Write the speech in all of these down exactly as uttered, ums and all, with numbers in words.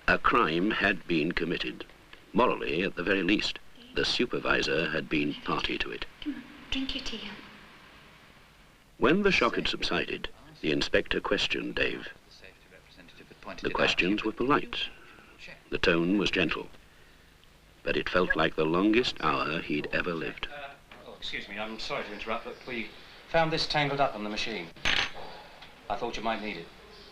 A crime had been committed. Morally, at the very least, the supervisor had been party to it. Come on, drink your tea. When the shock had subsided, the inspector questioned Dave. The questions were polite. The tone was gentle. But it felt like the longest hour he'd ever lived. Uh, oh, excuse me, I'm sorry to interrupt, but we found this tangled up on the machine. I thought you might need it.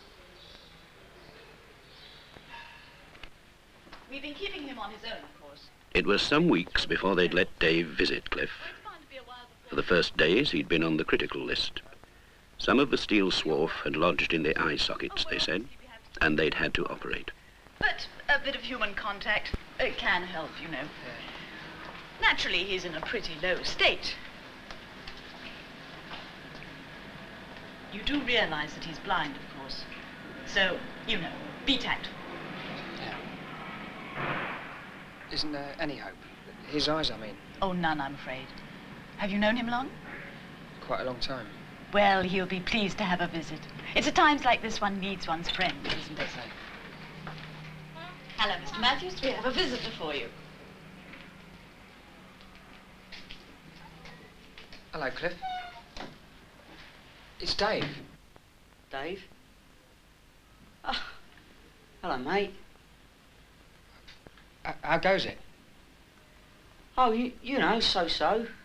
We've been keeping him on his own, of course. It was some weeks before they'd let Dave visit Cliff. For the first days, he'd been on the critical list. Some of the steel swarf had lodged in the eye sockets, they said, and they'd had to operate. But a bit of human contact uh, can help, you know. Naturally, he's in a pretty low state. You do realize that he's blind, of course. So, you know, be tactful. Isn't there any hope? His eyes, I mean. Oh, none, I'm afraid. Have you known him long? Quite a long time. Well, he'll be pleased to have a visit. It's at times like this one needs one's friend, isn't it? Hello, Mister Matthews. We have a visitor for you. Hello, Cliff. It's Dave. Dave? Oh, hello, mate. H- how goes it? Oh, you, you know, so-so.